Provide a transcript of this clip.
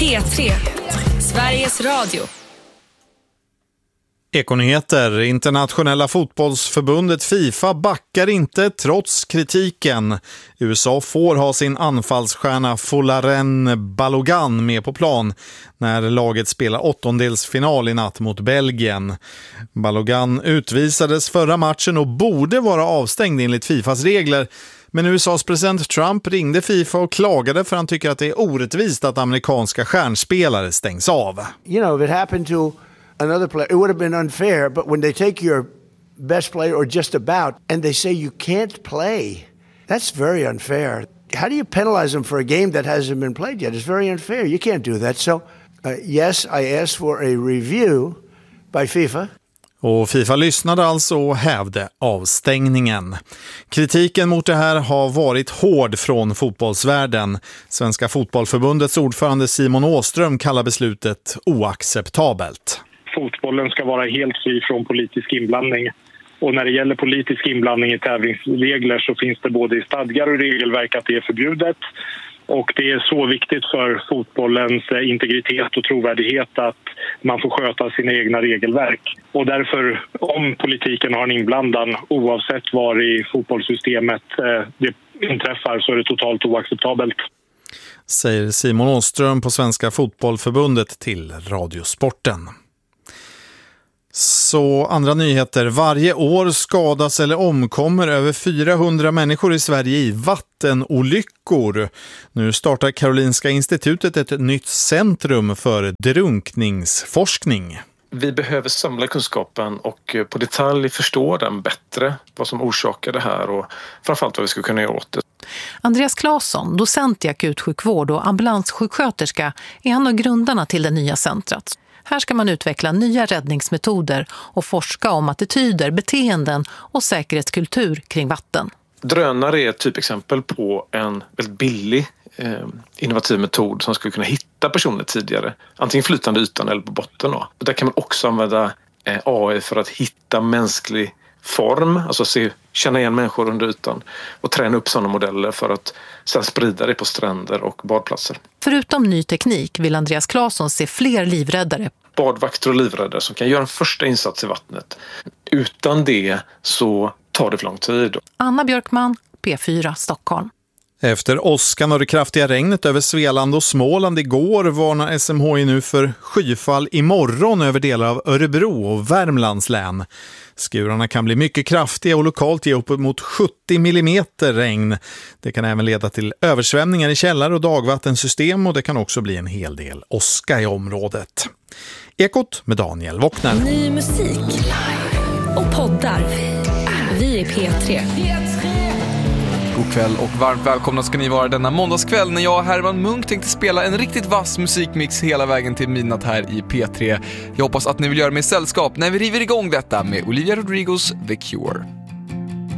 P3, Sveriges Radio. Ekonyheter. Internationella fotbollsförbundet FIFA backar inte trots kritiken. USA får ha sin anfallsstjärna Folaren Balogun med på plan när laget spelar åttondelsfinal i natt mot Belgien. Balogun utvisades förra matchen och borde vara avstängd enligt FIFAs regler. Men USAs president Trump ringde FIFA och klagade för han tycker att det är orättvist att amerikanska stjärnspelare stängs av. You know, if it happened to another player, it would have been unfair. But when they take your best player or just about and they say you can't play, that's very unfair. How do you penalize them for a game that hasn't been played yet? It's very unfair. You can't do that. So, yes, I asked for a review by FIFA. Och FIFA lyssnade alltså och hävde avstängningen. Kritiken mot det här har varit hård från fotbollsvärlden. Svenska fotbollförbundets ordförande Simon Åström kallar beslutet oacceptabelt. Fotbollen ska vara helt fri från politisk inblandning. Och när det gäller politisk inblandning i tävlingsregler så finns det både i stadgar och regelverk att det är förbjudet. Och det är så viktigt för fotbollens integritet och trovärdighet att man får sköta sina egna regelverk. Och därför, om politiken har en inblandan, oavsett var i fotbollssystemet det inträffar, så är det totalt oacceptabelt. Säger Simon Åström på Svenska fotbollförbundet till Radiosporten. Så andra nyheter. Varje år skadas eller omkommer över 400 människor i Sverige i vattenolyckor. Nu startar Karolinska institutet ett nytt centrum för drunkningsforskning. Vi behöver samla kunskapen och på detalj förstå den bättre, vad som orsakar det här och framförallt vad vi ska kunna göra åt det. Andreas Claesson, docent i akutsjukvård och ambulanssjuksköterska, är en av grundarna till det nya centret. Här ska man utveckla nya räddningsmetoder och forska om attityder, beteenden och säkerhetskultur kring vatten. Drönare är ett typexempel på en väldigt billig innovativ metod som skulle kunna hitta personer tidigare. Antingen flytande ytan eller på botten. Då. Och där kan man också använda AI för att hitta mänsklig form, alltså känna igen människor under ytan och träna upp sådana modeller för att sedan sprida det på stränder och badplatser. Förutom ny teknik vill Andreas Claesson se fler livräddare. Badvakter och livräddare som kan göra en första insats i vattnet. Utan det så tar det för lång tid. Anna Björkman, P4 Stockholm. Efter åskan och det kraftiga regnet över Svealand och Småland igår varnar SMHI nu för skyfall imorgon över delar av Örebro och Värmlands län. Skurarna kan bli mycket kraftiga och lokalt ge upp mot 70 millimeter regn. Det kan även leda till översvämningar i källare och dagvattensystem och det kan också bli en hel del åska i området. Ekot med Daniel Wockner. Ny musik och poddar. Vi är P3. God kväll och varmt välkomna ska ni vara denna måndagskväll när jag, Herman Munk, tänkte spela en riktigt vass musikmix hela vägen till midnatt här i P3. Jag hoppas att ni vill göra mig sällskap när vi river igång detta med Olivia Rodrigos The Cure.